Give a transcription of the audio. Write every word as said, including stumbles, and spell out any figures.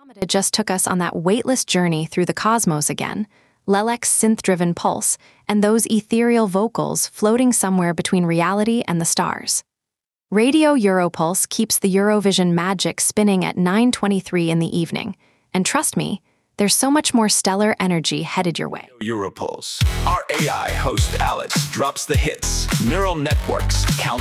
Andromeda just took us on that weightless journey through the cosmos again, Lelek's synth-driven pulse, and those ethereal vocals floating somewhere between reality and the stars. Radio Europulse keeps the Eurovision magic spinning at nine twenty-three in the evening, and trust me, there's so much more stellar energy headed your way. Europulse. Our A I host Alex drops the hits. Neural networks count